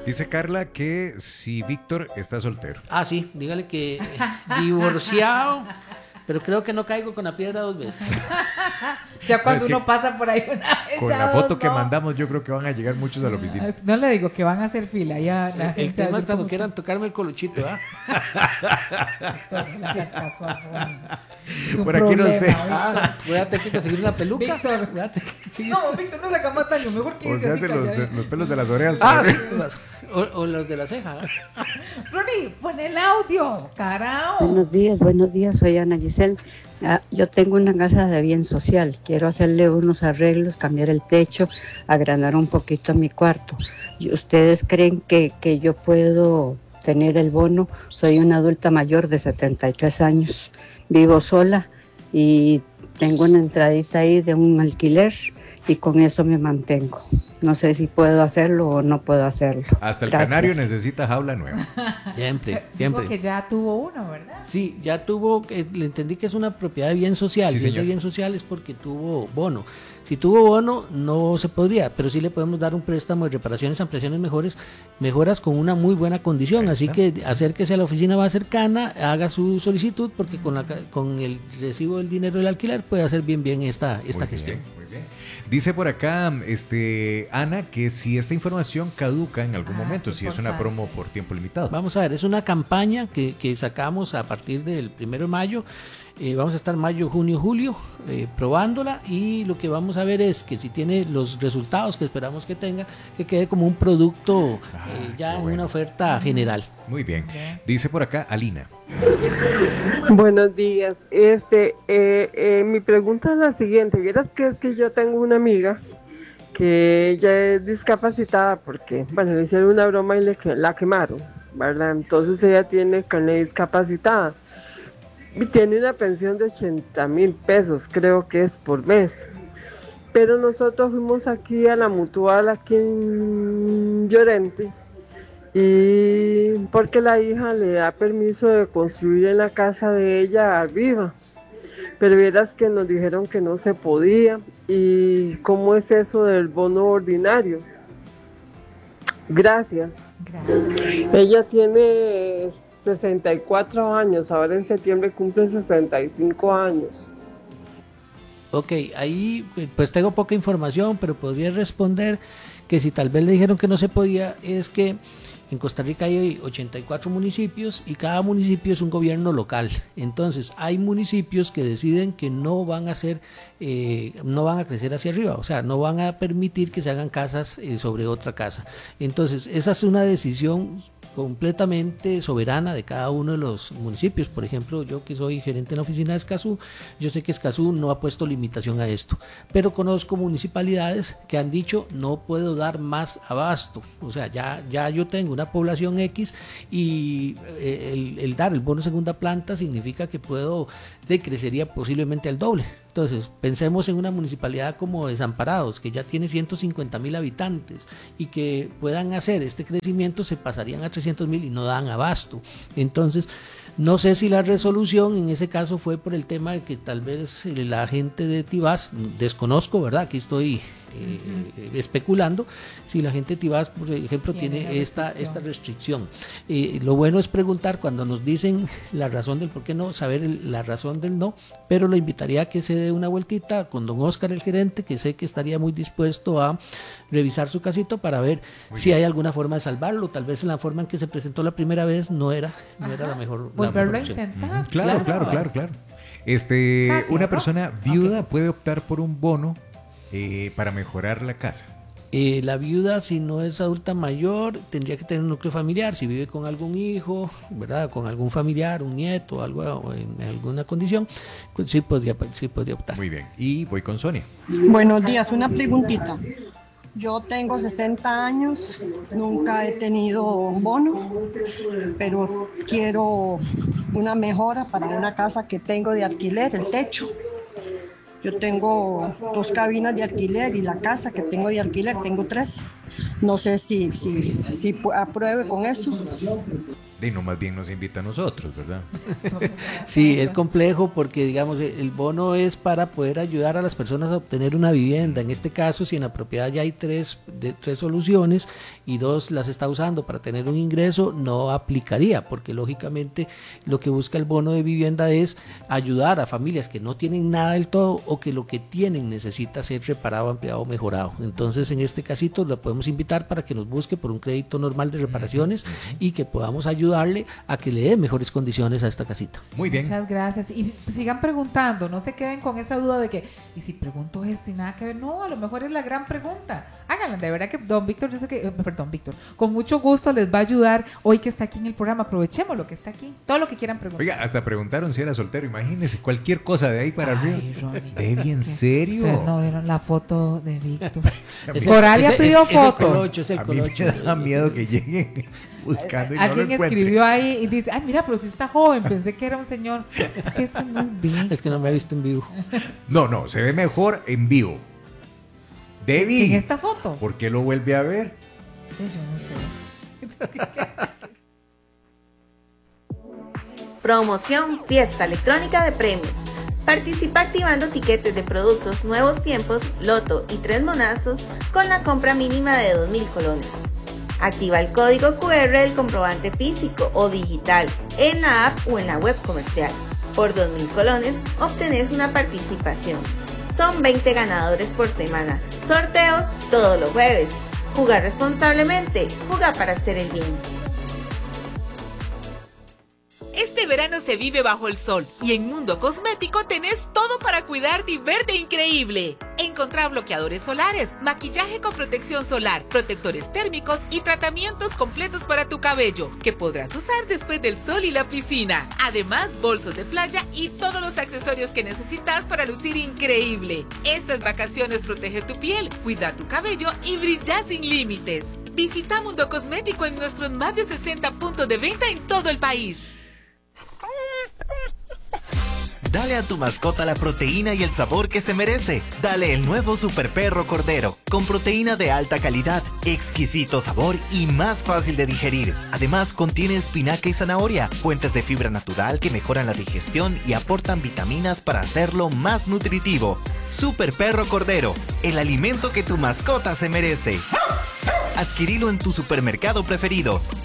Dice Carla que si Víctor está soltero. Ah, sí, dígale que divorciado, pero creo que no caigo con la piedra 2 veces. Ya cuando uno pasa por ahí una vez, con la foto que mandamos, yo creo que van a llegar muchos a la oficina. No le digo que van a hacer fila. Ya el tema es cuando quieran tocarme el coluchito, ¿ah? Por aquí nos ve. Voy a tener que conseguir una peluca. Víctor, no, Víctor, no saca más daño. Mejor que o se hacen los pelos de las orejas. Sí. O los de la ceja. Ronnie, pon el audio, carajo. Buenos días, soy Ana Giselle. Yo tengo una casa de bien social, quiero hacerle unos arreglos, cambiar el techo, agranar un poquito mi cuarto. ¿Ustedes creen que yo puedo tener el bono? Soy una adulta mayor de 73 años, vivo sola y tengo una entradita ahí de un alquiler y con eso me mantengo. No sé si puedo hacerlo o no puedo hacerlo. Hasta el canario necesita jaula nueva. Siempre. Digo que ya tuvo uno, ¿verdad? Sí, ya tuvo, le entendí que es una propiedad de bien social. Sí, si es de bien social es porque tuvo bono. Si tuvo bono no se podría, pero sí le podemos dar un préstamo de reparaciones, ampliaciones, mejoras con una muy buena condición. Así que acérquese a la oficina más cercana, haga su solicitud, porque con el recibo del dinero del alquiler puede hacer bien esta gestión. Muy bien. Dice por acá Ana que si esta información caduca en algún momento, si es una promo por tiempo limitado. Vamos a ver, es una campaña que sacamos a partir del 1 de mayo. Vamos a estar mayo, junio, julio probándola, y lo que vamos a ver es que si tiene los resultados que esperamos que tenga, que quede como un producto ya en una oferta general. Muy bien. Dice por acá Alina. Buenos días. Mi pregunta es la siguiente. Vieras que es que yo tengo una amiga que ella es discapacitada porque, le hicieron una broma y la quemaron, ¿verdad? Entonces ella tiene carnet de discapacitada. Y tiene una pensión de 80,000 pesos, creo que es por mes. Pero nosotros fuimos aquí a la Mutual, aquí en Llorente, y porque la hija le da permiso de construir en la casa de ella arriba. Pero vieras que nos dijeron que no se podía. ¿Y cómo es eso del bono ordinario? Gracias. Ella tiene 64 años, ahora en septiembre cumple 65 años. Ok, ahí pues tengo poca información, pero podría responder que si tal vez le dijeron que no se podía, es que en Costa Rica hay 84 municipios y cada municipio es un gobierno local. Entonces hay municipios que deciden que no van a crecer hacia arriba, o sea, no van a permitir que se hagan casas sobre otra casa. Entonces esa es una decisión completamente soberana de cada uno de los municipios. Por ejemplo, yo que soy gerente en la oficina de Escazú, yo sé que Escazú no ha puesto limitación a esto, pero conozco municipalidades que han dicho no puedo dar más abasto, o sea, ya yo tengo una población X y el dar el bono segunda planta significa que crecería posiblemente al doble. Entonces, pensemos en una municipalidad como Desamparados, que ya tiene 150,000 habitantes y que puedan hacer este crecimiento, se pasarían a 300,000 y no dan abasto. Entonces, no sé si la resolución en ese caso fue por el tema de que tal vez la gente de Tibás, desconozco, ¿verdad? Aquí estoy especulando, si la gente de Tibás, por ejemplo, tiene esta restricción. Lo bueno es preguntar cuando nos dicen la razón del por qué no, saber la razón del no, pero lo invitaría a que se dé una vueltita con don Oscar, el gerente, que sé que estaría muy dispuesto a revisar su casito para ver si hay alguna forma de salvarlo. Tal vez la forma en que se presentó la primera vez no era la mejor. Volverlo a intentar. Claro. Una persona viuda puede optar por un bono para mejorar la casa. La viuda, si no es adulta mayor, tendría que tener un núcleo familiar. Si vive con algún hijo, ¿verdad? Con algún familiar, un nieto, algo en alguna condición, pues sí podría optar. Muy bien. Y voy con Sonia. Buenos días, una preguntita. Yo tengo 60 años, nunca he tenido un bono, pero quiero una mejora para una casa que tengo de alquiler, el techo. Yo tengo 2 cabinas de alquiler y la casa que tengo de alquiler tengo 3. No sé si apruebe con eso. Y no, más bien nos invita a nosotros, ¿verdad? Sí, es complejo porque, digamos, el bono es para poder ayudar a las personas a obtener una vivienda. En este caso, si en la propiedad ya hay tres soluciones y 2 las está usando para tener un ingreso, no aplicaría, porque lógicamente lo que busca el bono de vivienda es ayudar a familias que no tienen nada del todo o que lo que tienen necesita ser reparado, ampliado o mejorado. Entonces, en este casito, lo podemos invitar para que nos busque por un crédito normal de reparaciones y que podamos ayudarle a que le dé mejores condiciones a esta casita. Muy bien. Muchas gracias. Y sigan preguntando, no se queden con esa duda de que, ¿y si pregunto esto y nada que ver? No, a lo mejor es la gran pregunta. Háganla, de verdad que don Víctor, yo sé que, perdón, Víctor, con mucho gusto les va a ayudar hoy que está aquí en el programa. Aprovechemos lo que está aquí, todo lo que quieran preguntar. Oiga, hasta preguntaron si era soltero, imagínense, cualquier cosa de ahí para arriba. Ronnie, Debbie, ¿en serio? Ustedes no vieron la foto de Víctor. Coralia pidió foto. A mí me da miedo que lleguen buscando y no lo Alguien encuentren. escribió ahí y dice, ay, mira, pero si está joven, pensé que era un señor. Es que es muy bien. Es que no me ha visto en vivo. No, se ve mejor en vivo. Debbie, ¿En esta foto? ¿por qué lo vuelve a ver? Yo no sé. Promoción Fiesta Electrónica de Premios. Participa activando tiquetes de productos Nuevos Tiempos, Loto y 3 monazos con la compra mínima de 2.000 colones. Activa el código QR del comprobante físico o digital en la app o en la web comercial. Por 2.000 colones obtenés una participación. Son 20 ganadores por semana. Sorteos todos los jueves. Jugar responsablemente. Juega para hacer el bien. Este verano se vive bajo el sol y en Mundo Cosmético tenés todo para cuidarte y verte increíble. Encontrá bloqueadores solares, maquillaje con protección solar, protectores térmicos y tratamientos completos para tu cabello que podrás usar después del sol y la piscina. Además, bolsos de playa y todos los accesorios que necesitas para lucir increíble. Estas vacaciones protege tu piel, cuida tu cabello y brilla sin límites. Visita Mundo Cosmético en nuestros más de 60 puntos de venta en todo el país. Dale a tu mascota la proteína y el sabor que se merece. Dale el nuevo Super Perro Cordero, con proteína de alta calidad, exquisito sabor y más fácil de digerir. Además, contiene espinaca y zanahoria, fuentes de fibra natural que mejoran la digestión y aportan vitaminas para hacerlo más nutritivo. Super Perro Cordero, el alimento que tu mascota se merece. Adquirilo en tu supermercado preferido